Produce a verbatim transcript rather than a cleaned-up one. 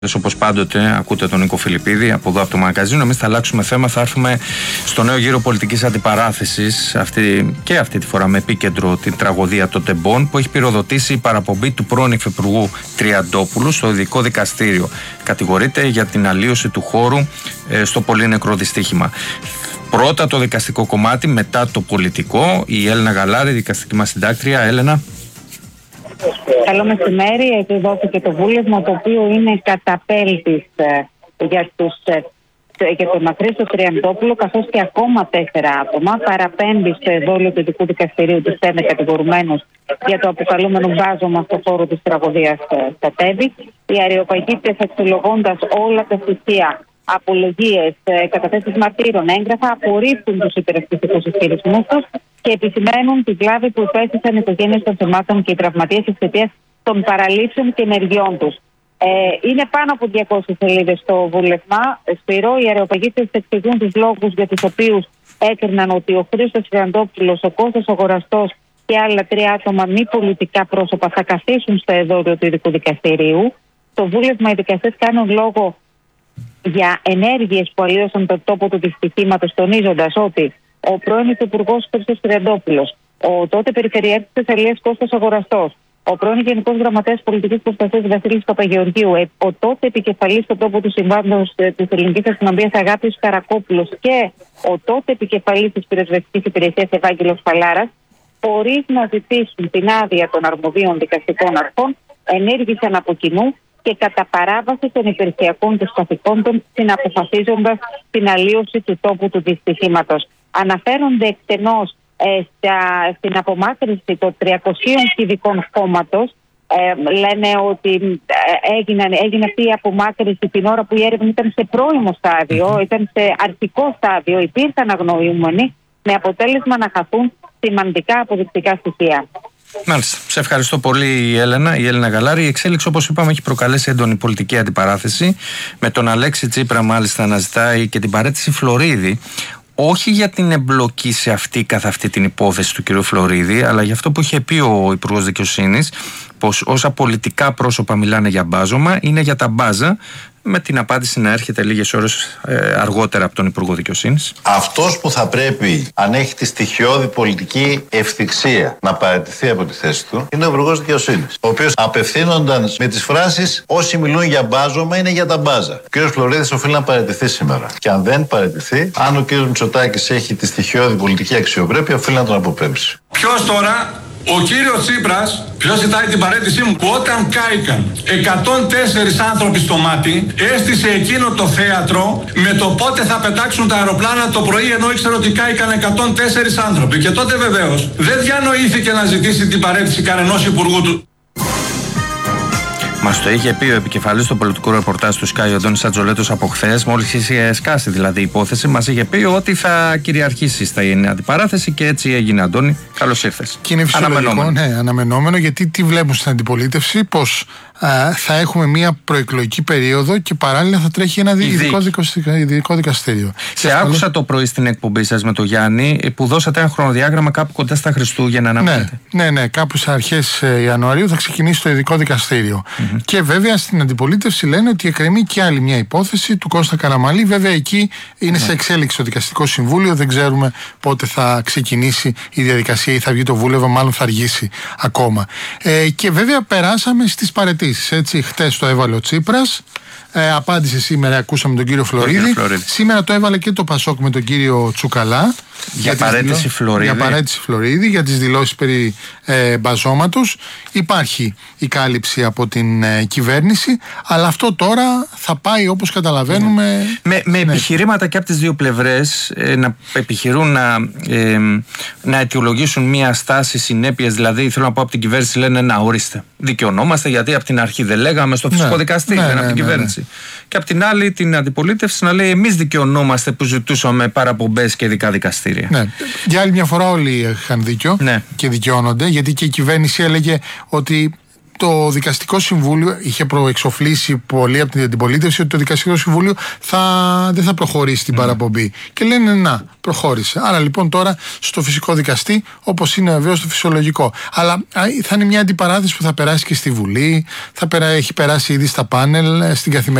Όπως πάντοτε, ακούτε τον Νίκο Φιλιππίδη από εδώ από το μαγκαζίνο. Εμείς θα αλλάξουμε θέμα, θα έρθουμε στο νέο γύρο πολιτικής αντιπαράθεσης, αυτή, και αυτή τη φορά με επίκεντρο την τραγωδία των τεμπών, που έχει πυροδοτήσει η παραπομπή του πρώην Υφυπουργού Τριαντόπουλου στο ειδικό δικαστήριο. Κατηγορείται για την αλλίωση του χώρου ε, στο πολύ νεκρό δυστύχημα. Πρώτα το δικαστικό κομμάτι, μετά το πολιτικό. Η Έλενα Γαλάρη, δικαστική μας συντάκτρια. Έλενα. Καλό μεσημέρι. Εκδόθηκε το βούλευμα, το οποίο είναι καταπέλτης ε, για, τους, ε, για τον Αχρήστο Τριαντόπουλο, καθώς και ακόμα τέσσερα άτομα. Παραπέμπει στο εδόλιο του ειδικού δικαστηρίου τους πέντε κατηγορουμένους για το αποκαλούμενο μπάζωμα στο χώρο της τραγωδίας ε, στα Τέμπη. Οι αεροπαγίτες, αξιολογώντας όλα τα στοιχεία, απολογίες, ε, καταθέσεις μαρτύρων, έγγραφα, απορρίπτουν τους υπερασπιστικούς ισχυρισμούς τους και επισημαίνουν τη βλάβη που υπέστησαν οι οικογένειες των θυμάτων και οι τραυματίες εξαιτίας των παραλήψεων και ενεργειών τους. Ε, είναι πάνω από διακόσιες σελίδες το βούλευμα. Σπυρό, οι αεροπαγίτες εξηγούν τους λόγους για τους οποίους έκριναν ότι ο Χρήστος Τριαντόπουλος, ο Κώστας Αγοραστός και άλλα τρία άτομα μη πολιτικά πρόσωπα θα καθίσουν στο εδόλιο του ειδικού δικαστηρίου. Το βούλευμα, οι δικαστές κάνουν λόγο για ενέργειες που αλλίωσαν τον τόπο του δυστυχήματος, τονίζοντας ότι ο πρώην Υφυπουργός Χρήστος Τριαντόπουλος, ο τότε Περιφερειάρχης της Θεσσαλίας Κώστας Αγοραστός, ο πρώην Γενικός Γραμματέας Πολιτικής Προστασίας Βασίλης Παπαγεωργίου, ο τότε επικεφαλής στον τόπο του Συμβάντος της Ελληνικής Αστυνομίας Αγάπης Καρακόπουλος και ο τότε επικεφαλής της Πυροσβεστικής Υπηρεσίας Ευάγγελος Φαλάρας, χωρίς να ζητήσουν την άδεια των αρμοδίων δικαστικών αρχών, ενέργησαν από κοινού και κατά παράβαση των υπηρεσιακών τους καθηκόντων, συναποφασίζοντας την αλλίωση του τόπου του δυστυχήματος. Αναφέρονται εκτενώς ε, στα, στην απομάκρυνση των τριακοσίων κυβικών χώματος. Ε, λένε ότι ε, έγινε, έγινε αυτή η απομάκρυνση την ώρα που η έρευνα ήταν σε πρώιμο στάδιο, ήταν σε αρχικό στάδιο, υπήρχαν αγνοούμενοι, με αποτέλεσμα να χαθούν σημαντικά αποδεικτικά στοιχεία. Μάλιστα. Σε ευχαριστώ πολύ, η Έλενα, η Έλενα Γαλάρη. Η εξέλιξη, όπως είπαμε, έχει προκαλέσει έντονη πολιτική αντιπαράθεση, με τον Αλέξη Τσίπρα μάλιστα να ζητάει και την παραίτηση Φλωρίδη. Όχι για την εμπλοκή σε αυτή καθ' αυτή την υπόθεση του κ. Φλωρίδη, αλλά για αυτό που είχε πει ο Υπουργός Δικαιοσύνης, πως όσα πολιτικά πρόσωπα μιλάνε για μπάζωμα, είναι για τα μπάζα, με την απάντηση να έρχεται λίγες ώρες ε, αργότερα από τον Υπουργό Δικαιοσύνης. Αυτός που θα πρέπει, αν έχει τη στοιχειώδη πολιτική ευθυξία, να παραιτηθεί από τη θέση του, είναι ο Υπουργός Δικαιοσύνης, ο οποίος απευθύνονταν με τις φράσεις «Όσοι μιλούν για μπάζωμα είναι για τα μπάζα». Ο κ. Φλωρίδης οφείλει να παραιτηθεί σήμερα. Και αν δεν παραιτηθεί, αν ο κ. Μητσοτάκης έχει τη στοιχειώδη πολιτική αξιοπρέπεια, οφείλει να τον αποπέμψει. Ποιος τώρα? Ο κύριος Τσίπρας, ποιος ζητάει την παραίτησή μου, που όταν κάηκαν εκατόν τέσσερα άνθρωποι στο μάτι, έστησε εκείνο το θέατρο με το πότε θα πετάξουν τα αεροπλάνα το πρωί, ενώ ήξερε ότι κάηκαν εκατόν τέσσερα άνθρωποι. Και τότε βεβαίως δεν διανοήθηκε να ζητήσει την παραίτηση κανενός υπουργού του. Μας το είχε πει ο επικεφαλής του πολιτικού ρεπορτάζ του Sky, ο Αντώνης Ατζολέτος, από χθες, μόλις είχε σκάσει δηλαδή η υπόθεση, μας είχε πει ότι θα κυριαρχήσει στα αντιπαράθεση και έτσι έγινε, Αντώνη. Καλώς ήρθες. Και είναι φυσιολογικό, ναι, αναμενόμενο, γιατί τι βλέπουμε στην αντιπολίτευση, πως α, θα έχουμε μια προεκλογική περίοδο και παράλληλα θα τρέχει ένα ειδικό, ειδικό δικαστήριο. Σε και άκουσα ασφαλώς... το πρωί στην εκπομπή σας με τον Γιάννη, που δώσατε ένα χρονοδιάγραμμα κάπου κοντά στα Χριστούγεννα, να ναι, ναι, ναι, κάπου σε αρχές Ιανουαρίου θα ξεκινήσει το ειδικό δικαστήριο. Mm-hmm. Και βέβαια στην αντιπολίτευση λένε ότι εκκρεμεί και άλλη μια υπόθεση του Κώστα Καραμανλή. Βέβαια εκεί είναι mm-hmm. σε εξέλιξη το δικαστικό συμβούλιο, δεν ξέρουμε πότε θα ξεκινήσει η διαδικασία ή θα βγει το βούλευμα, μάλλον θα αργήσει ακόμα. Ε, και βέβαια περάσαμε στις παραιτήσεις. Έτσι, χτες το έβαλε ο Τσίπρας. Ε, απάντησε σήμερα, ακούσαμε τον κύριο Φλωρίδη. Σήμερα το έβαλε και το Πασόκ με τον κύριο Τσουκαλά. Για, για παραίτηση Φλωρίδη. Για παραίτηση Φλωρίδη, για τις δηλώσεις περί ε, μπαζώματος. Υπάρχει η κάλυψη από την ε, κυβέρνηση, αλλά αυτό τώρα θα πάει, όπως καταλαβαίνουμε. Ναι. Με, με ναι. επιχειρήματα και από τις δύο πλευρές ε, να επιχειρούν να, ε, να αιτιολογήσουν μία στάση συνέπειας. Δηλαδή, θέλω να πω, από την κυβέρνηση λένε να ορίστε. Δικαιωνόμαστε, γιατί από την αρχή δεν λέγαμε στο φυσικό ναι. δικαστήριο, ναι, ναι, από την ναι, κυβέρνηση. Ναι, ναι. Και από την άλλη, την αντιπολίτευση να λέει εμείς δικαιωνόμαστε που ζητούσαμε παραπομπές και ειδικά δικαστήρια. Ναι. Για άλλη μια φορά όλοι είχαν δίκιο ναι. και δικαιώνονται, γιατί και η κυβέρνηση έλεγε ότι το Δικαστικό Συμβούλιο είχε προεξοφλήσει πολύ από την αντιπολίτευση ότι το Δικαστικό Συμβούλιο θα, δεν θα προχωρήσει την mm. παραπομπή. Και λένε να, προχώρησε. Άρα λοιπόν τώρα στο φυσικό δικαστή, όπως είναι βεβαίως το φυσιολογικό. Αλλά θα είναι μια αντιπαράθεση που θα περάσει και στη Βουλή, θα περα, έχει περάσει ήδη στα πάνελ, στην καθημερινή.